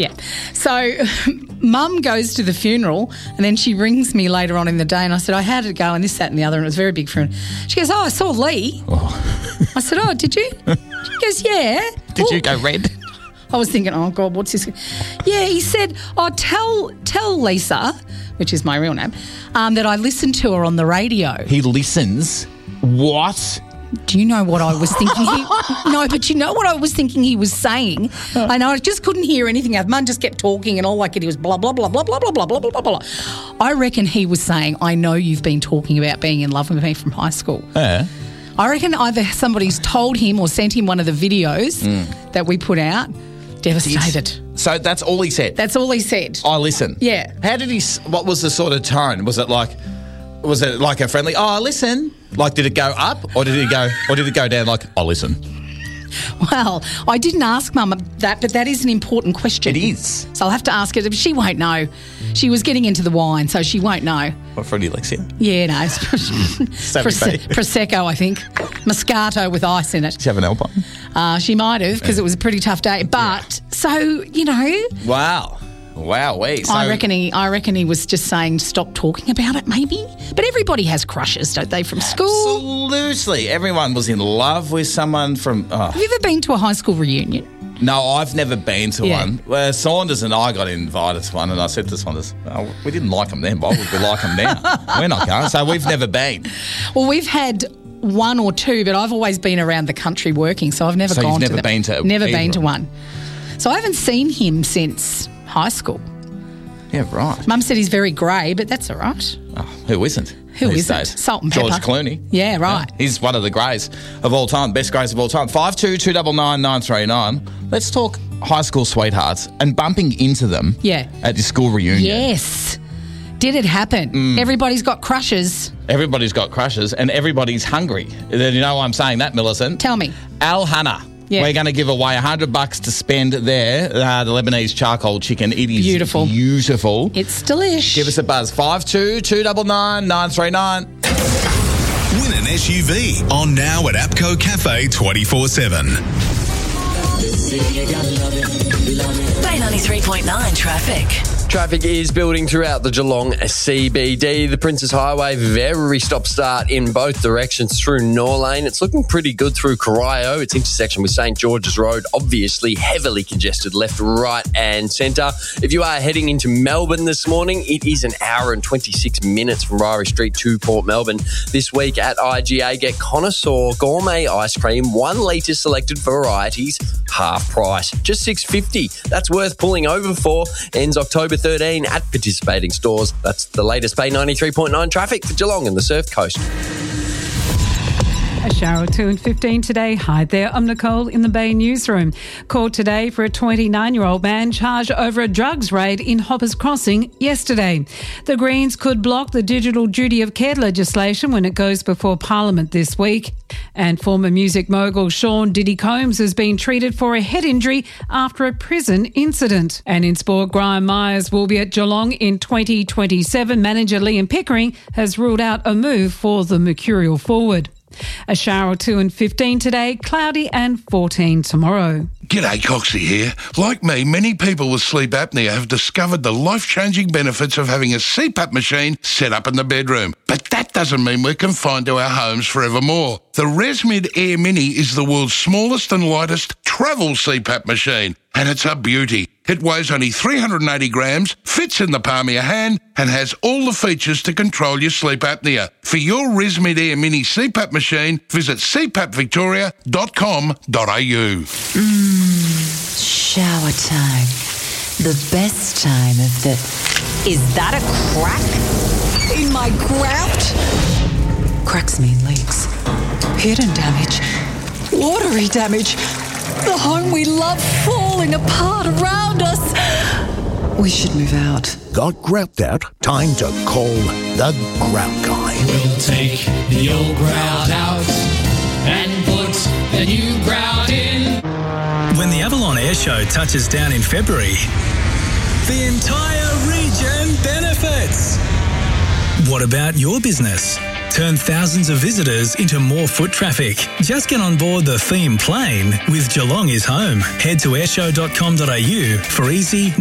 Yeah. So Mum goes to the funeral and then she rings me later on in the day and I said, how did it go? And this, that and the other, and it was very big for her. She goes, I saw Lee. Oh. I said, did you? She goes, yeah. Did you go red? I was thinking, oh, God, what's this? Yeah, he said, tell Lisa, which is my real name, that I listened to her on the radio. He listens? What? Do you know what I was thinking? No, but you know what I was thinking he was saying? I know, I just couldn't hear anything. Mum just kept talking and all I could hear was blah, blah, blah, blah, blah, blah, blah, blah, blah, blah. I reckon he was saying, I know you've been talking about being in love with me from high school. Yeah. I reckon either somebody's told him or sent him one of the videos that we put out. Devastated. So that's all he said? That's all he said. I listen. Yeah. How did he, what was the sort of tone? Was it like a friendly, listen? Like, did it go up or did it go down like, listen? Well, I didn't ask Mum that, but that is an important question. It is. So I'll have to ask her. She won't know. She was getting into the wine, so she won't know. What, Freddie Alexia? Yeah, no. Prosecco, I think. Moscato with ice in it. Did she have an Alpine? She might have, because it was a pretty tough day. But, so, you know. Wow. Wow, so I reckon he was just saying stop talking about it, maybe. But everybody has crushes, don't they, from school? Absolutely. Everyone was in love with someone from... Have you ever been to a high school reunion? No, I've never been to one. Well, Saunders and I got invited to one, and I said to Saunders, we didn't like them then, why would we like them now? We're not going, so we've never been. Well, we've had one or two, but I've always been around the country working, so I've never gone to them. So you've never been to Never been to one. So I haven't seen him since high school. Yeah, right. Mum said he's very grey, but that's all right. Oh, who isn't? Who isn't? Salt and pepper. George Clooney. Yeah, right. Yeah, he's one of the greys of all time, best greys of all time. 52299939. Let's talk high school sweethearts and bumping into them at your school reunion. Yes. Did it happen? Everybody's got crushes. Everybody's got crushes and everybody's hungry. You know why I'm saying that, Millicent? Tell me. Al Hannah. Yeah. We're going to give away $100 to spend there. The Lebanese charcoal chicken. It is beautiful. It's delish. Give us a buzz. 52299939. Win an SUV on now at APCO Cafe 24/7. Bay 93.9 traffic. Traffic is building throughout the Geelong CBD. The Princes Highway, very stop-start in both directions through Norlane. It's looking pretty good through Corio. Its intersection with St George's Road, obviously heavily congested left, right and centre. If you are heading into Melbourne this morning, it is an hour and 26 minutes from Ryrie Street to Port Melbourne. This week at IGA, get Connoisseur Gourmet Ice Cream, 1 litre selected varieties, half price, just $6.50. That's worth pulling over for. Ends October 13 at participating stores. That's the latest Bay 93.9 traffic for Geelong and the Surf Coast. A shower or two and 15 today. Hi there, I'm Nicole in the Bay newsroom. Called today for a 29-year-old man charged over a drugs raid in Hoppers Crossing yesterday. The Greens could block the digital duty of care legislation when it goes before Parliament this week. And former music mogul Sean Diddy Combs has been treated for a head injury after a prison incident. And in sport, Graham Myers will be at Geelong in 2027. Manager Liam Pickering has ruled out a move for the Mercurial forward. A shower or two and 15 today, cloudy and 14 tomorrow. G'day, Coxie here. Like me, many people with sleep apnea have discovered the life-changing benefits of having a CPAP machine set up in the bedroom. But that doesn't mean we're confined to our homes forevermore. The ResMed Air Mini is the world's smallest and lightest travel CPAP machine, and it's a beauty. It weighs only 380 grams, fits in the palm of your hand, and has all the features to control your sleep apnea. For your ResMed Air Mini CPAP machine, visit cpapvictoria.com.au. Shower time. The best time of the... Is that a crack in my grout? Cracks mean leaks. Hidden damage. Watery damage. The home we love falling apart around us. We should move out. Got grout out? Time to call the Grout Guy. We'll take the old grout out and put the new grout in. When the Avalon Air Show touches down in February, the entire region benefits. What about your business? turn thousands of visitors into more foot traffic. Just get on board the theme plane with Geelong is Home. Head to airshow.com.au for easy,